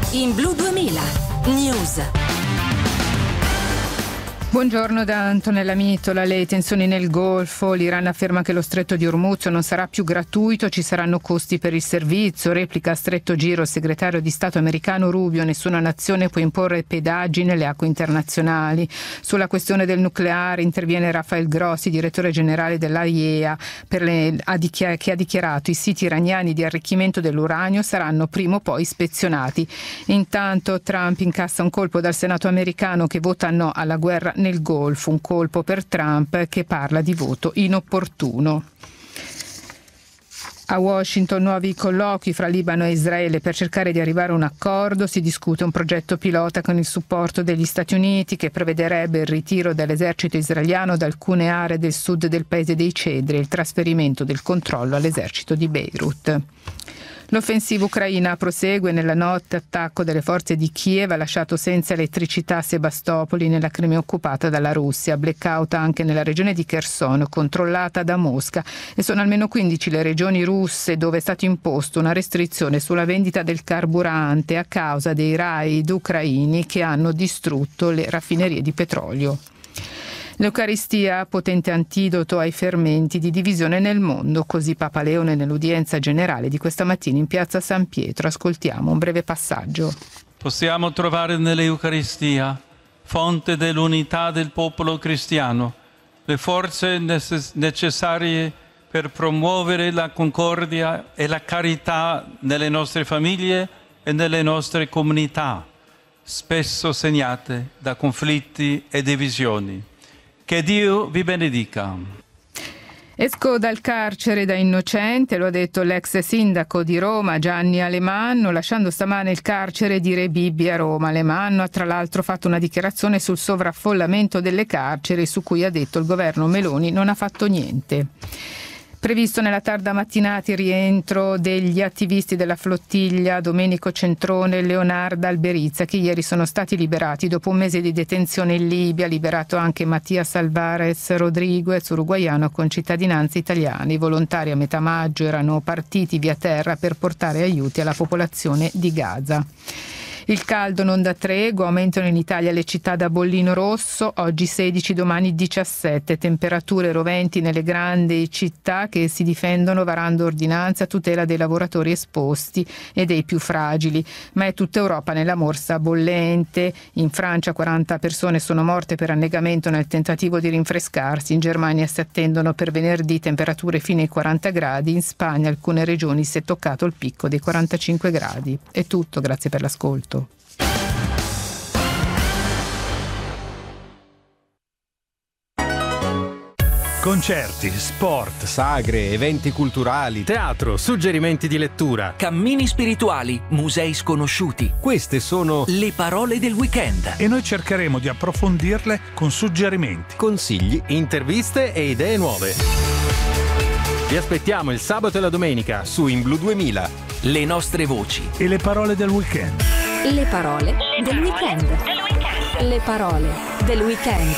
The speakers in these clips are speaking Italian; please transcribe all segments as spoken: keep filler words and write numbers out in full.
In Blu duemila News. Buongiorno da Antonella Mitola. Le tensioni nel Golfo, l'Iran afferma che lo stretto di Hormuz non sarà più gratuito, ci saranno costi per il servizio, replica a stretto giro il segretario di Stato americano Rubio, nessuna nazione può imporre pedaggi nelle acque internazionali. Sulla questione del nucleare interviene Rafael Grossi, direttore generale dell'A I E A, per le, ha dichiar- che ha dichiarato i siti iraniani di arricchimento dell'uranio saranno prima o poi ispezionati. Intanto Trump incassa un colpo dal Senato americano che vota no alla guerra nel Golfo, un colpo per Trump che parla di voto inopportuno. A Washington nuovi colloqui fra Libano e Israele per cercare di arrivare a un accordo. Si discute un progetto pilota con il supporto degli Stati Uniti che prevederebbe il ritiro dell'esercito israeliano da alcune aree del sud del paese dei Cedri e il trasferimento del controllo all'esercito di Beirut. L'offensiva ucraina prosegue. Nella notte attacco delle forze di Kiev ha lasciato senza elettricità Sebastopoli nella Crimea occupata dalla Russia. Blackout anche nella regione di Kherson, controllata da Mosca, e sono almeno quindici le regioni russe dove è stato imposto una restrizione sulla vendita del carburante a causa dei raid ucraini che hanno distrutto le raffinerie di petrolio. L'Eucaristia, potente antidoto ai fermenti di divisione nel mondo, così Papa Leone nell'udienza generale di questa mattina in piazza San Pietro. Ascoltiamo un breve passaggio. Possiamo trovare nell'Eucaristia, fonte dell'unità del popolo cristiano, le forze necess- necessarie per promuovere la concordia e la carità nelle nostre famiglie e nelle nostre comunità, spesso segnate da conflitti e divisioni. Che Dio vi benedica. Esco dal carcere da innocente, lo ha detto l'ex sindaco di Roma Gianni Alemanno, lasciando stamane il carcere di Re Bibbia a Roma. Alemanno ha tra l'altro fatto una dichiarazione sul sovraffollamento delle carceri, su cui ha detto il governo Meloni non ha fatto niente. Previsto nella tarda mattinata il rientro degli attivisti della flottiglia Domenico Centrone e Leonardo Alberizza, che ieri sono stati liberati dopo un mese di detenzione in Libia. Liberato anche Mattias Alvarez Rodriguez, uruguaiano con cittadinanza italiana. I volontari a metà maggio erano partiti via terra per portare aiuti alla popolazione di Gaza. Il caldo non dà tregua, aumentano in Italia le città da bollino rosso, oggi sedici, domani diciassette, temperature roventi nelle grandi città che si difendono varando ordinanze a tutela dei lavoratori esposti e dei più fragili, ma è tutta Europa nella morsa bollente. In Francia quaranta persone sono morte per annegamento nel tentativo di rinfrescarsi, in Germania si attendono per venerdì temperature fino ai quaranta gradi, in Spagna alcune regioni si è toccato il picco dei quarantacinque gradi. È tutto, grazie per l'ascolto. Concerti, sport, sagre, eventi culturali, teatro, suggerimenti di lettura, cammini spirituali, musei sconosciuti. Queste sono le parole del weekend. E noi cercheremo di approfondirle con suggerimenti, consigli, interviste e idee nuove. Vi aspettiamo il sabato e la domenica su In Blu duemila. Le nostre voci e le parole del weekend. Le parole del weekend. Le parole del weekend.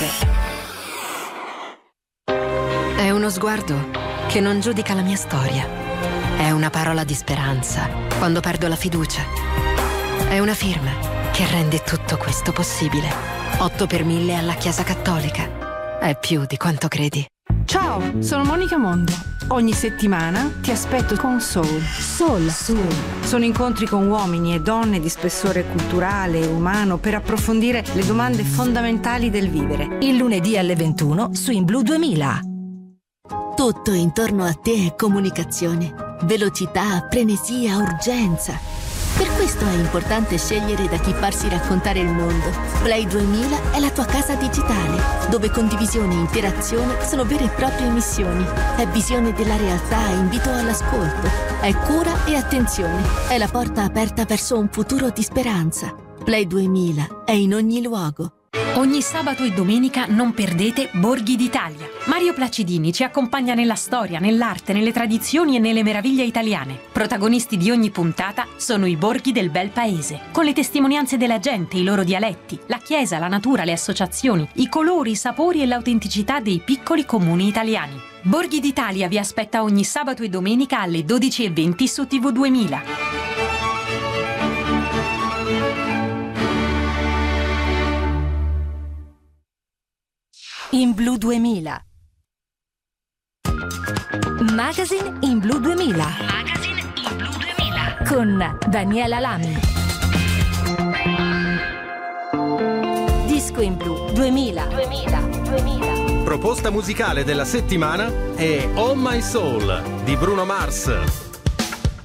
È uno sguardo che non giudica la mia storia. È una parola di speranza quando perdo la fiducia. È una firma che rende tutto questo possibile. otto per mille alla Chiesa Cattolica. È più di quanto credi. Ciao, sono Monica Mondo. Ogni settimana ti aspetto con Soul. Soul. Soul. Sono incontri con uomini e donne di spessore culturale e umano per approfondire le domande fondamentali del vivere. Il lunedì alle ventuno su In Blu duemila. Tutto intorno a te è comunicazione, velocità, frenesia, urgenza. Per questo è importante scegliere da chi farsi raccontare il mondo. Play duemila è la tua casa digitale, dove condivisione e interazione sono vere e proprie missioni. È visione della realtà e invito all'ascolto. È cura e attenzione. È la porta aperta verso un futuro di speranza. Play duemila è in ogni luogo. Ogni sabato e domenica non perdete Borghi d'Italia. Mario Placidini ci accompagna nella storia, nell'arte, nelle tradizioni e nelle meraviglie italiane. Protagonisti di ogni puntata sono i borghi del bel paese, con le testimonianze della gente, i loro dialetti, la chiesa, la natura, le associazioni, i colori, i sapori e l'autenticità dei piccoli comuni italiani. Borghi d'Italia vi aspetta ogni sabato e domenica alle dodici e venti su T V duemila. in Blu duemila. Magazine in Blu duemila. Magazine in Blu duemila. Con Daniela Lamy. Disco in Blu duemila. duemila. duemila. Proposta musicale della settimana è Oh My Soul di Bruno Mars.